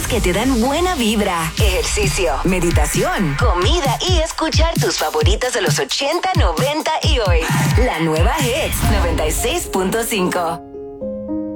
canciones que te dan buena vibra, ejercicio, meditación, comida y escuchar tus favoritas de los 80, 90 y hoy. La nueva Hits 96.5.